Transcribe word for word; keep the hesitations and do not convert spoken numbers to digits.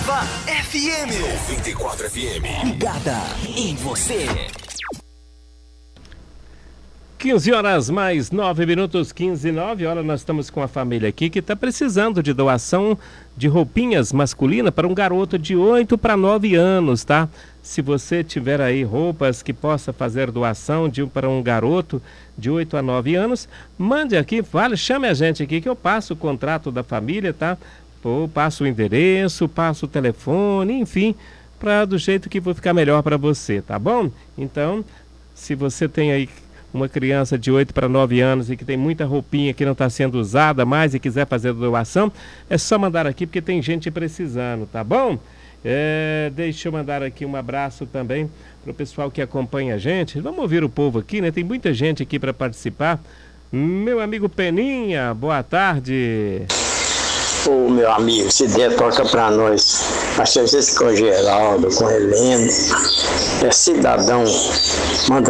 Nova F M. noventa e quatro F M. Ligada em você. quinze horas mais nove minutos, quinze e nove. Olha, nós estamos com a família aqui que está precisando de doação de roupinhas masculinas para um garoto de oito para nove anos, tá? Se você tiver aí roupas que possa fazer doação de, para um garoto de oito a nove anos, mande aqui, fale, chame a gente aqui que eu passo o contrato da família, tá? Ou passo o endereço, passo o telefone, enfim, para do jeito que vai ficar melhor para você, tá bom? Então, se você tem aí uma criança de oito para nove anos e que tem muita roupinha que não está sendo usada mais e quiser fazer doação, é só mandar aqui porque tem gente precisando, tá bom? É, deixa eu mandar aqui um abraço também para o pessoal que acompanha a gente. Vamos ouvir o povo aqui, né? Tem muita gente aqui para participar. Meu amigo Peninha, boa tarde. Ô, meu amigo, se der, toca pra nós. Às vezes com o Geraldo, com o Heleno. É cidadão. Manda